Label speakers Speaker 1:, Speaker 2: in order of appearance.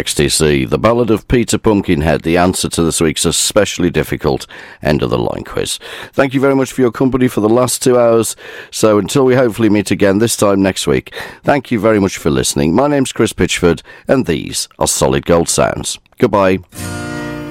Speaker 1: XTC, the Ballad of Peter Pumpkinhead, the answer to this week's especially difficult end of the line quiz. Thank you very much for your company for the last 2 hours. So until we hopefully meet again this time next week, thank you very much for listening. My name's Chris Pitchford, and these are Solid Gold Sounds. Goodbye.